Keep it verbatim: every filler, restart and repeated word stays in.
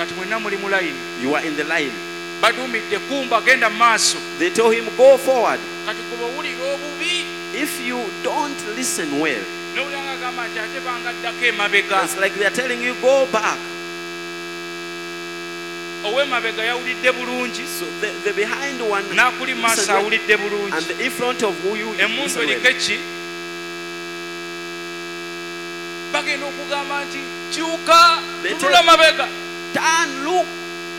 kati mwenna muli mu line. You are in the line. Badumidde kumba genda maaso. They told him, go forward. Kati kuba owulira obubi. If you don't listen well, n'owulira agamba nti ate bangaddako emabega. it's like they are telling you, go back. Ow'emabega yawulidde bulungi. So the, the behind one n'akuli maaso awulidde bulungi. and the in front of who you Emmundu eriko ki? Bagenda okugamba nti kyuka tunula mabega. Turn, look.